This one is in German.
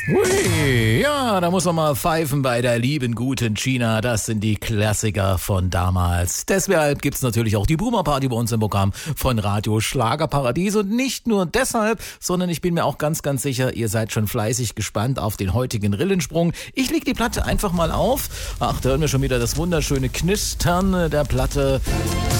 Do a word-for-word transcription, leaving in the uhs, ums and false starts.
Hui, ja, da muss man mal pfeifen bei der lieben guten China. Das sind die Klassiker von damals. Deshalb gibt's natürlich auch die Boomer Party bei uns im Programm von Radio Schlagerparadies. Und nicht nur deshalb, sondern ich bin mir auch ganz, ganz sicher, ihr seid schon fleißig gespannt auf den heutigen Rillensprung. Ich leg die Platte einfach mal auf. Ach, da hören wir schon wieder das wunderschöne Knistern der Platte.